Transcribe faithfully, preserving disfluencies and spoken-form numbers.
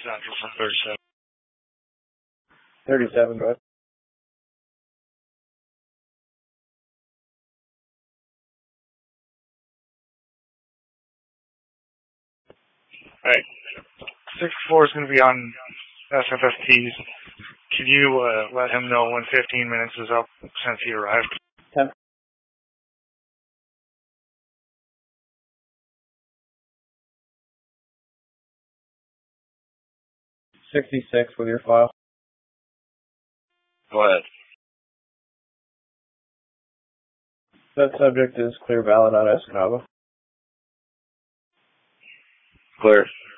Central from thirty-seven. thirty-seven, go ahead. Alright. six four is going to be on S F S Ts. Could you uh, let him know when fifteen minutes is up since he arrived? ten. sixty-six with your file. Go ahead. That subject is clear valid on Escanaba. Clear.